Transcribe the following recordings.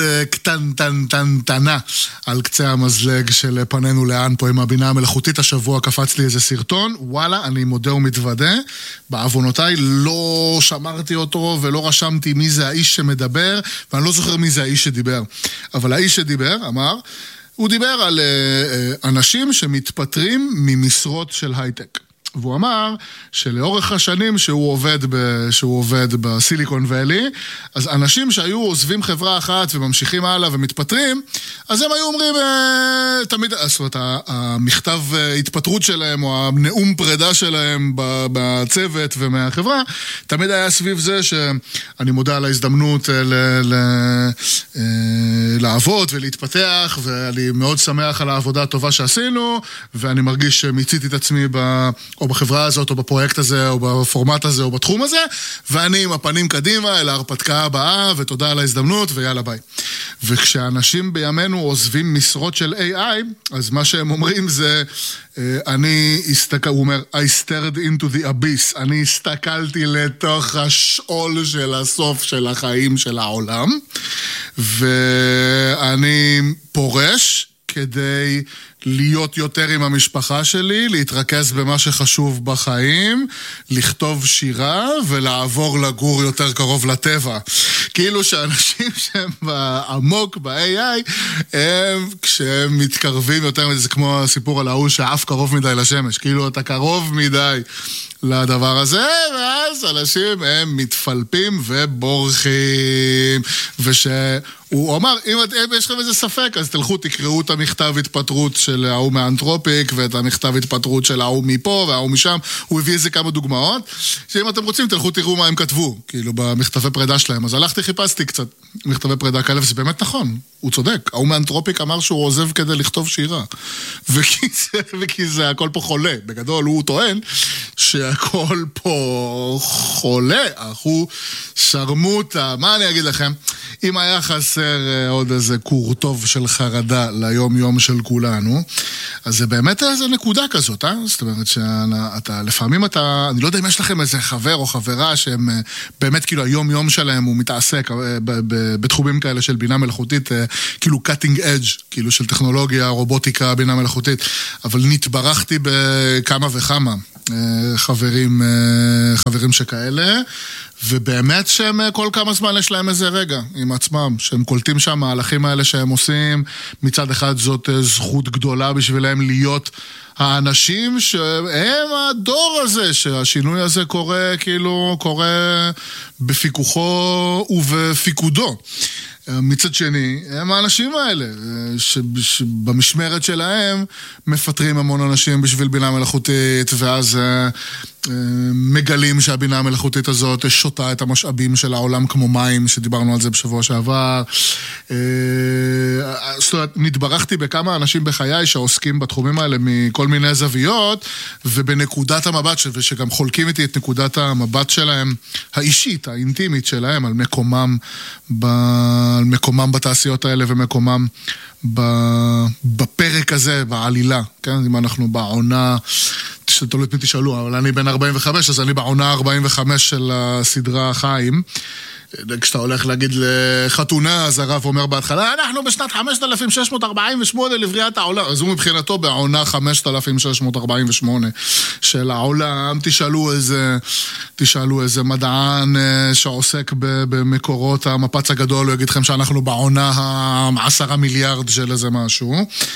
קטנטנה על קצה המזלג של פנינו לאן פה עם הבינה המלאכותית. השבוע קפץ לי איזה סרטון, וואלה, אני מודה ומתוודה, בעוונותיי לא שמרתי אותו ולא רשמתי מי זה האיש שמדבר, ואני לא זוכר מי זה האיש שדיבר. אבל האיש שדיבר אמר, הוא דיבר על אנשים שמתפטרים ממשרות של הייטק. והוא אמר שלאורך השנים שהוא עובד בסיליקון ואלי, אז אנשים שהיו עוזבים חברה אחת וממשיכים הלאה ומתפטרים, אז הם היו אומרים, תמיד, זאת אומרת, המכתב התפטרות שלהם או הנאום פרידה שלהם בצוות ומהחברה, תמיד היה סביב זה שאני מודה על ההזדמנות לעבוד ולהתפתח, ואני מאוד שמח על העבודה הטובה שעשינו, ואני מרגיש שמיציתי את עצמי או בחברה הזאת, או בפרויקט הזה, או בפורמט הזה, או בתחום הזה, ואני עם הפנים קדימה אל ההרפתקה הבאה, ותודה על ההזדמנות, ויאללה ביי. וכשאנשים בימינו עוזבים משרות של AI, אז מה שהם אומרים זה, הוא אומר, I stared into the abyss, אני הסתכלתי לתוך השאול של הסוף של החיים של העולם, ואני פורש, כדי להיות יותר עם המשפחה שלי, להתרכז במה שחשוב בחיים, לכתוב שירה ולעבור לגור יותר קרוב לטבע. כאילו שאנשים שהם עמוק ב-AI, כשהם מתקרבים יותר, זה כמו הסיפור על ההוא שאף קרוב מדי לשמש, כאילו אתה קרוב מדי לדבר הזה, ואז אנשים הם מתפלפים ובורחים, הוא אמר, אם יש לכם איזה ספק, אז תלכו תקראו את המכתב התפטרות של ההוא מאנתרופיק, ואת המכתב התפטרות של ההוא מפה וההוא משם, הוא הביא איזה כמה דוגמאות, שאם אתם רוצים תלכו תראו מה הם כתבו, כאילו במכתבי פרידה שלהם, אז הלכתי חיפשתי קצת מכתבי פרידה כאלה, וזה באמת נכון, הוא צודק, ההוא מאנתרופיק אמר שהוא עוזב כדי לכתוב שירה, וכי זה הכל פה חולה, בגדול הוא טוען שהכל פה חולה, הוא שרמוטה, מה אני אגיד לכם? אם היה חסר עוד איזה קור טוב של חרדה ליום יום של כולנו, אז זה באמת איזה נקודה כזאת, זאת אומרת לפעמים אני לא יודע אם יש לכם איזה חבר או חברה שהם באמת כאילו היום יום שלהם הוא מתעסק בתחומים כאלה של בינה מלאכותית, כאילו cutting edge, כאילו של טכנולוגיה, רובוטיקה, בינה מלאכותית, אבל נתברכתי בכמה וכמה חברים שכאלה, ובאמת שהם כל כמה זמן יש להם איזה רגע עם עצמם, שהם קולטים שם מהלכים האלה שהם עושים, מצד אחד זאת זכות גדולה בשבילם להיות האנשים שהם הדור הזה, שהשינוי הזה קורה בפיקוחו ובפיקודו. מצד שני, הם האנשים האלה, שבמשמרת שלהם מפטרים המון אנשים בשביל בינה מלאכותית, ואז מגלים שהבינה המלאכותית הזאת שותה את המשאבים של העולם כמו מים, שדיברנו על זה בשבוע שעבר. זאת אומרת, נתברכתי בכמה אנשים בחיי שעוסקים בתחומים האלה מכל מיני זוויות, ובנקודת המבט, ושגם חולקים איתי את נקודת המבט שלהם, האישית, האינטימית שלהם, על מקומם בתעשיות האלה ומקומם בפרק הזה, בעלילה, כן? אם אנחנו בעונה, תלוי את מי תשאלו, אבל אני בן 45, אז אני בעונה 45 של הסדרה חיים. כשאתה הולך להגיד לחתונה, אז הרב אומר בהתחלה, אנחנו בשנת 5648 לבריאת העולם, אז הוא מבחינתו בעונה 5648 של העולם. תשאלו איזה מדען שעוסק במקורות המפץ הגדול, הוא יגיד לכם שאנחנו בעונה 10 מיליארד של איזה משהו.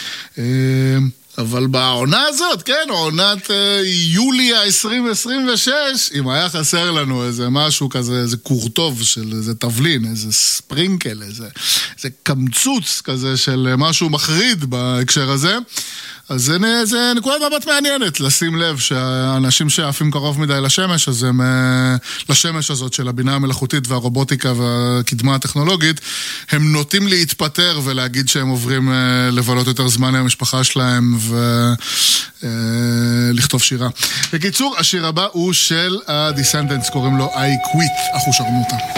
אבל בעונה הזאת, כן, עונת יולי 2026, אם היה חסר לנו איזה משהו כזה, איזה קורטוב של איזה תבלין, איזה ספרינקל, איזה קמצוץ כזה של משהו מחריד בהקשר הזה, אז זה נקודת מבט מעניינת, לשים לב שהאנשים שעפים קרוב מדי לשמש, אז הם, לשמש הזאת של הבינה המלאכותית והרובוטיקה והקדמה הטכנולוגית, הם נוטים להתפטר ולהגיד שהם עוברים לבלות יותר זמן עם המשפחה שלהם ולכתוב שירה. בקיצור, השיר הבא הוא של הדיסנדנטס, קוראים לו I Quit, אחו שרמוטה.